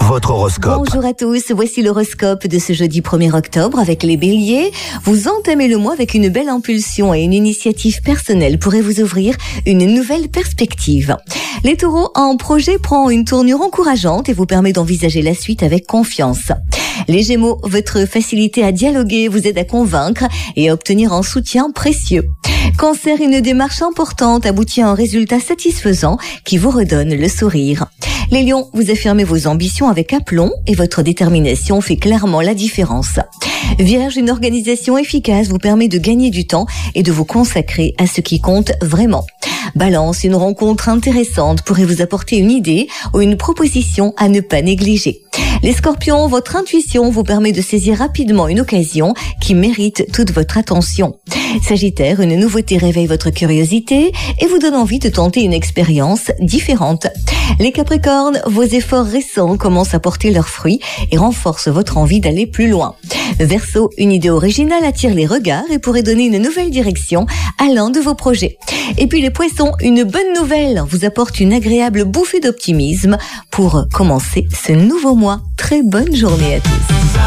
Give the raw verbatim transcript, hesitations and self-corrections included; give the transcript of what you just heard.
votre horoscope. Bonjour à tous, voici l'horoscope de ce jeudi premier octobre avec les béliers. Vous entamez le mois avec une belle impulsion et une initiative personnelle pourrait vous ouvrir une nouvelle perspective. Les taureaux, un projet prend une tournure encourageante et vous permet d'envisager la suite avec confiance. Les gémeaux, votre facilité à dialoguer vous aide à convaincre et à obtenir un soutien précieux. Cancer, une démarche importante aboutit à un résultat satisfaisant qui vous redonne le sourire. Les lions, vous affirmez vos ambitions avec aplomb et votre détermination fait clairement la différence. Vierge, une organisation efficace vous permet de gagner du temps et de vous consacrer à ce qui compte vraiment. Balance, une rencontre intéressante pourrait vous apporter une idée ou une proposition à ne pas négliger. Les scorpions, votre intuition vous permet de saisir rapidement une occasion qui mérite toute votre attention. Sagittaire, une nouveauté réveille votre curiosité et vous donne envie de tenter une expérience différente. Les capricornes, vos efforts récents commencent à porter leurs fruits et renforcent votre envie d'aller plus loin. Verseau, une idée originale attire les regards et pourrait donner une nouvelle direction à l'un de vos projets. Et puis les poissons, une bonne nouvelle vous apporte une agréable bouffée d'optimisme pour commencer ce nouveau mois. Très bonne journée à tous.